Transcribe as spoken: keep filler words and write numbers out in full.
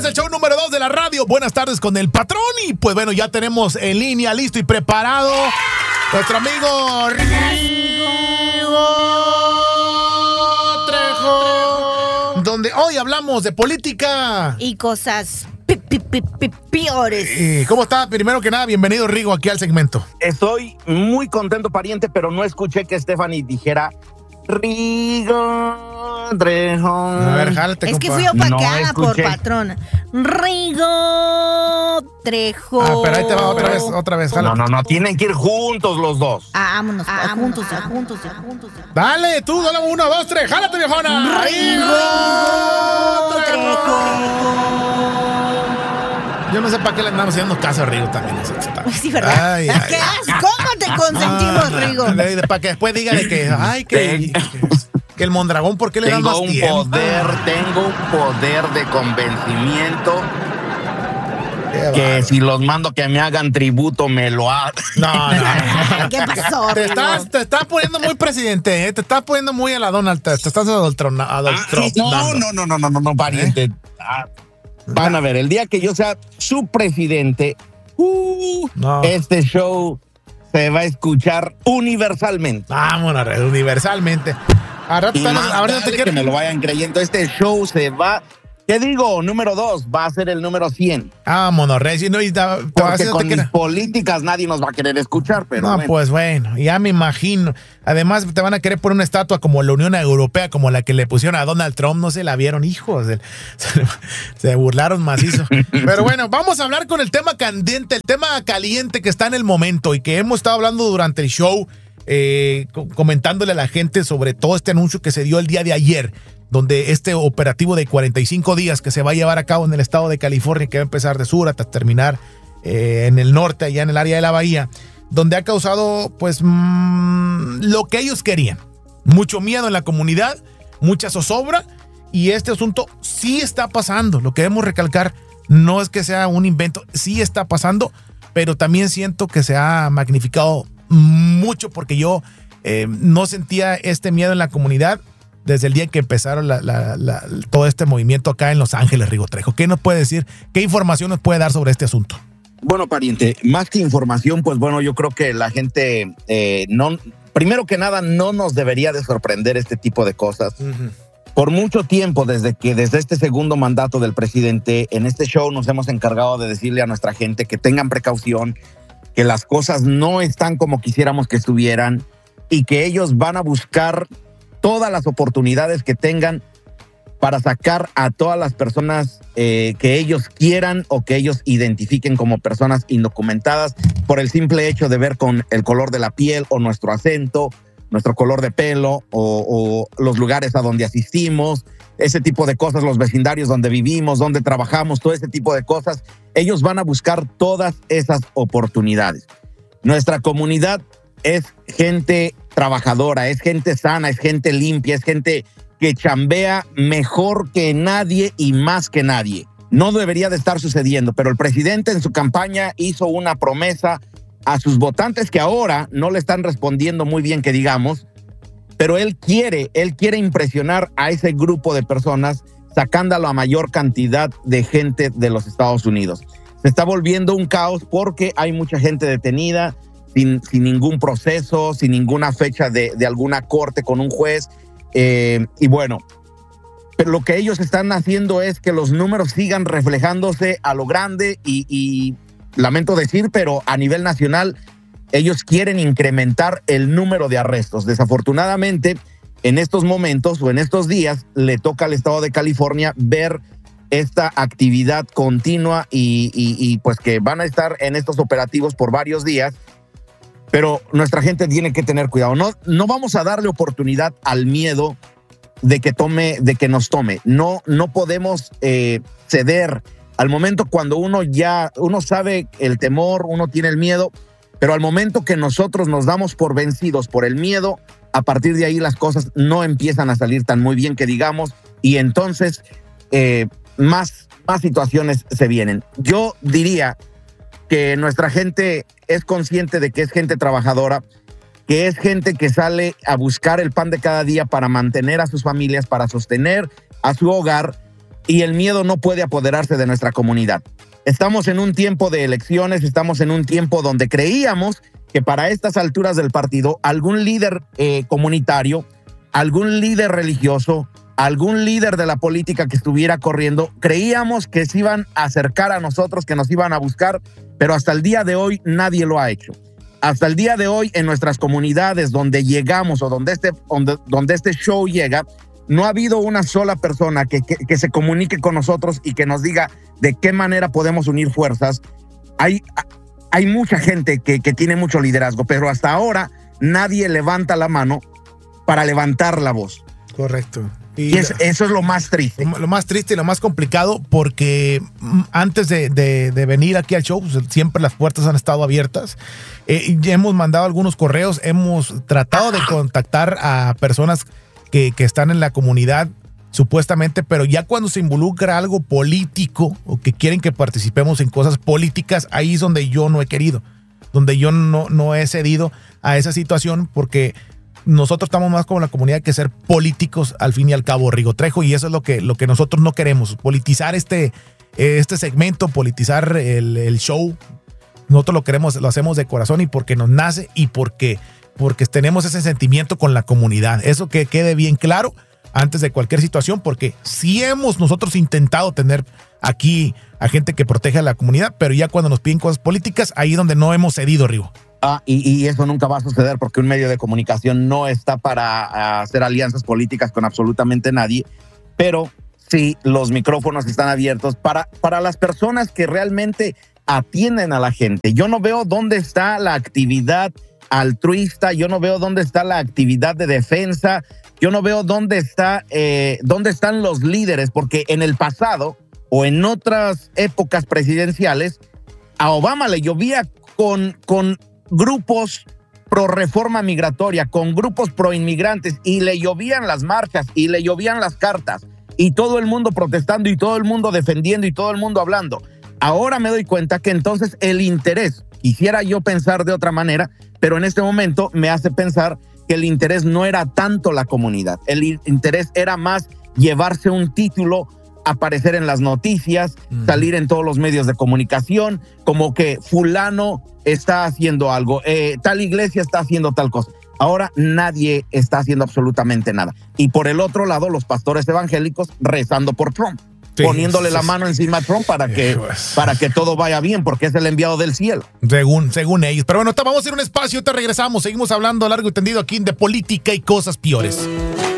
es el show número dos de la radio. Buenas tardes con el patrón. Y pues bueno, ya tenemos en línea, listo y preparado nuestro amigo Rigo Trejo, donde hoy hablamos de política y cosas pi, pi, pi, pi, peores. ¿Y cómo está? Primero que nada, bienvenido Rigo aquí al segmento. Estoy muy contento, pariente, pero no escuché que Stephanie dijera Rigo Trejo. A ver, jálate, es compa. que fui opacada No por escuché. patrona. Rigo Trejo. Ah, pero ahí te va otra vez, otra vez, jálate. No, no, no, tienen que ir juntos los dos. Ah, vámonos, ah, juntos, ya, juntos, ya, juntos. Ya. Dale, tú, dale uno, dos, tres, jálate, viejona. Rigo Trejo. Yo no sé para qué le andamos haciendo caso a Rigo también. Sí, ¿verdad? Ay, ay, ¿Qué ay. haces? ¿Cómo te consentimos, Rigo? Para que después diga de que, ay, que, que, que el Mondragón, ¿por qué le dan Tengo más un tiempo? poder, tengo un poder de convencimiento Qué que bárbaro. si los mando que me hagan tributo, me lo hagan. No, no. ¿Qué pasó, Te Rigo? estás, te estás poniendo muy presidente, ¿eh? Te estás poniendo muy a la Donald, te, te estás adoltrona- Ah, adoltronando. no, no, no, no, no, no, no, pariente. Ah, van a ver, el día que yo sea su presidente, uh, No. este show se va a escuchar universalmente. Vámonos, Red, universalmente. Ahora Y te, más ahora te vale quiero. que me lo vayan creyendo. Este show se va. ¿Qué digo? Número dos, va a ser el número cien. Vámonos, Red. Si no, y da- te- Porque así no te con mis quiera- políticas nadie nos va a querer escuchar, pero No, bueno. pues bueno, ya me imagino. Además, te van a querer poner una estatua como la Unión Europea, como la que le pusieron a Donald Trump. No se la vieron, hijos. Se, se burlaron macizo. Pero bueno, vamos a hablar con el tema candente, el tema caliente que está en el momento y que hemos estado hablando durante el show, eh, co- comentándole a la gente sobre todo este anuncio que se dio el día de ayer, donde este operativo de cuarenta y cinco días que se va a llevar a cabo en el estado de California, que va a empezar de sur hasta terminar eh, en el norte, allá en el área de la bahía, donde ha causado pues mmm, lo que ellos querían. Mucho miedo en la comunidad, mucha zozobra, y este asunto sí está pasando. Lo que debemos recalcar no es que sea un invento, sí está pasando, pero también siento que se ha magnificado mucho porque yo eh, no sentía este miedo en la comunidad desde el día que empezaron la, la, la, todo este movimiento acá en Los Ángeles, Rigo Trejo. ¿Qué nos puede decir? ¿Qué información nos puede dar sobre este asunto? Bueno, pariente, más que información, pues bueno, yo creo que la gente, eh, no, primero que nada, no nos debería de sorprender este tipo de cosas. Uh-huh. Por mucho tiempo, desde que desde este segundo mandato del presidente, en este show nos hemos encargado de decirle a nuestra gente que tengan precaución, que las cosas no están como quisiéramos que estuvieran y que ellos van a buscar todas las oportunidades que tengan para sacar a todas las personas eh, que ellos quieran o que ellos identifiquen como personas indocumentadas por el simple hecho de ver con el color de la piel o nuestro acento, nuestro color de pelo o, o los lugares a donde asistimos, ese tipo de cosas, los vecindarios donde vivimos, donde trabajamos, todo ese tipo de cosas. Ellos van a buscar todas esas oportunidades. Nuestra comunidad es gente trabajadora, es gente sana, es gente limpia, es gente que chambea mejor que nadie y más que nadie. No debería de estar sucediendo, pero el presidente en su campaña hizo una promesa a sus votantes que ahora no le están respondiendo muy bien, que digamos, pero él quiere, él quiere impresionar a ese grupo de personas sacando a la mayor cantidad de gente de los Estados Unidos. Se está volviendo un caos porque hay mucha gente detenida sin, sin ningún proceso, sin ninguna fecha de, de alguna corte con un juez. Eh, y bueno, pero lo que ellos están haciendo es que los números sigan reflejándose a lo grande y, y lamento decir, pero a nivel nacional ellos quieren incrementar el número de arrestos. Desafortunadamente, en estos momentos o en estos días le toca al estado de California ver esta actividad continua y, y, y pues que van a estar en estos operativos por varios días. Pero nuestra gente tiene que tener cuidado. No, no vamos a darle oportunidad al miedo de que tome, de que nos tome. No, no podemos eh, ceder. Al momento cuando uno ya, uno sabe el temor, uno tiene el miedo, pero al momento que nosotros nos damos por vencidos por el miedo, a partir de ahí las cosas no empiezan a salir tan muy bien que digamos, y entonces eh, más, más situaciones se vienen. Yo diría que nuestra gente es consciente de que es gente trabajadora, que es gente que sale a buscar el pan de cada día para mantener a sus familias, para sostener a su hogar, y el miedo no puede apoderarse de nuestra comunidad. Estamos en un tiempo de elecciones, estamos en un tiempo donde creíamos que para estas alturas del partido algún líder eh, comunitario, algún líder religioso, algún líder de la política que estuviera corriendo, creíamos que se iban a acercar a nosotros, que nos iban a buscar, pero hasta el día de hoy nadie lo ha hecho. Hasta el día de hoy en nuestras comunidades donde llegamos o donde este, donde, donde este show llega, no ha habido una sola persona que, que, que se comunique con nosotros y que nos diga de qué manera podemos unir fuerzas. Hay, hay mucha gente que, que tiene mucho liderazgo, pero hasta ahora nadie levanta la mano para levantar la voz. Correcto. Y, y es, eso es lo más triste. Lo, lo más triste y lo más complicado, porque antes de, de, de venir aquí al show, pues, siempre las puertas han estado abiertas. Eh, ya hemos mandado algunos correos, hemos tratado de contactar a personas que, que están en la comunidad, supuestamente, pero ya cuando se involucra algo político o que quieren que participemos en cosas políticas, ahí es donde yo no he querido, donde yo no, no he cedido a esa situación, porque nosotros estamos más como la comunidad que ser políticos al fin y al cabo, Rigo Trejo, y eso es lo que, lo que nosotros no queremos, politizar este, este segmento, politizar el, el show. Nosotros lo queremos, lo hacemos de corazón y porque nos nace y porque, porque tenemos ese sentimiento con la comunidad. Eso que quede bien claro antes de cualquier situación, porque sí hemos nosotros intentado tener aquí a gente que protege a la comunidad, pero ya cuando nos piden cosas políticas, ahí es donde no hemos cedido, Rigo. Ah, y, y eso nunca va a suceder porque un medio de comunicación no está para uh, hacer alianzas políticas con absolutamente nadie, pero sí los micrófonos están abiertos para, para las personas que realmente atienden a la gente. Yo no veo dónde está la actividad altruista, yo no veo dónde está la actividad de defensa, yo no veo dónde está, eh, dónde están los líderes, porque en el pasado o en otras épocas presidenciales, a Obama le llovía con, con grupos pro reforma migratoria, con grupos pro inmigrantes, y le llovían las marchas y le llovían las cartas y todo el mundo protestando y todo el mundo defendiendo y todo el mundo hablando. Ahora me doy cuenta que entonces el interés, quisiera yo pensar de otra manera, pero en este momento me hace pensar que el interés no era tanto la comunidad, el interés era más llevarse un título, aparecer en las noticias, uh-huh. salir en todos los medios de comunicación, como que fulano está haciendo algo, eh, tal iglesia está haciendo tal cosa. Ahora nadie está haciendo absolutamente nada. Y por el otro lado, los pastores evangélicos rezando por Trump, sí, poniéndole sí, la mano encima a Trump para que, pues, para que todo vaya bien, porque es el enviado del cielo. Según, según ellos. Pero bueno, vamos a ir a un espacio, te regresamos. Seguimos hablando largo y tendido aquí de política y cosas peores.